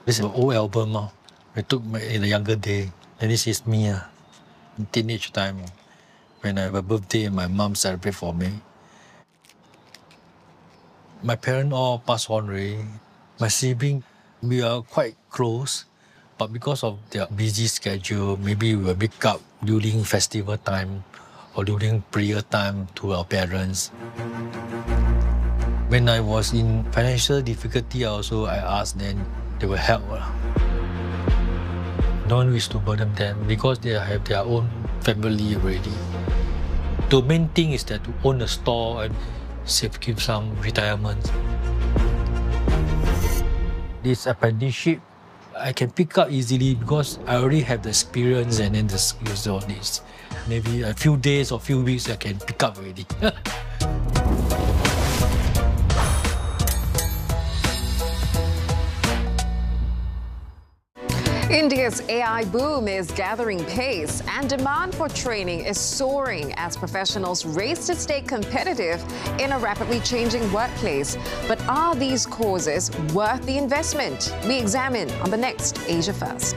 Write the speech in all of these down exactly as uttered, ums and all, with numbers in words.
This is an old album. Uh. I took my, in a younger day. And this is me uh, in teenage time. When I have a birthday and my mom celebrate for me. My parents all passed on already. My siblings, we are quite close. But because of their busy schedule, maybe we will make up during festival time or during prayer time to our parents. When I was in financial difficulty also, I asked them, they will help. Don't wish to burden them because they have their own family already. The main thing is that to own a store and save, keep some retirement. This apprenticeship, I can pick up easily because I already have the experience and then the skills on this. Maybe a few days or few weeks I can pick up already. India's A I boom is gathering pace and demand for training is soaring as professionals race to stay competitive in a rapidly changing workplace. But are these causes worth the investment? We examine on the next Asia First.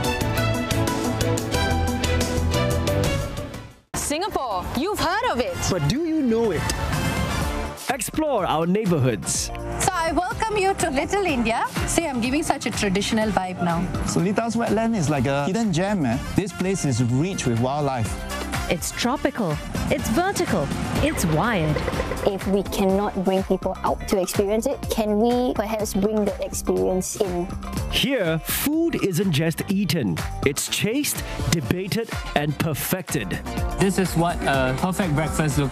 Singapore, you've heard of it. But do you know it? Explore our neighborhoods. So I welcome you to Little India. See, I'm giving such a traditional vibe now. Solita's wetland is like a hidden gem, man. This place is rich with wildlife. It's tropical, it's vertical, it's wired. If we cannot bring people out to experience it, can we perhaps bring the experience in? Here, food isn't just eaten. It's chased, debated, and perfected. This is what a perfect breakfast looks